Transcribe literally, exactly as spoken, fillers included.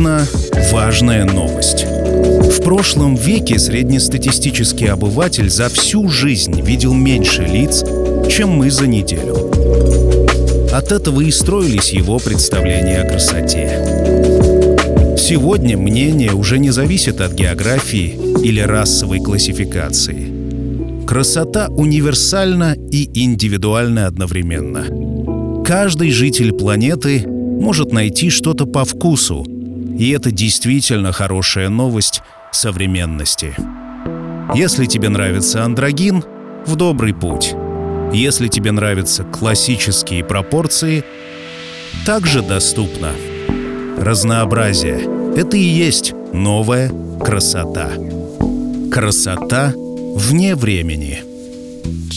одна важная новость. В прошлом веке среднестатистический обыватель за всю жизнь видел меньше лиц, чем мы за неделю. От этого и строились его представления о красоте. Сегодня мнение уже не зависит от географии или расовой классификации. Красота универсальна и индивидуальна одновременно. Каждый житель планеты может найти что-то по вкусу, и это действительно хорошая новость современности. Если тебе нравится андрогин, в добрый путь. Если тебе нравятся классические пропорции, также доступно. Разнообразие — это и есть новая красота. Красота вне времени.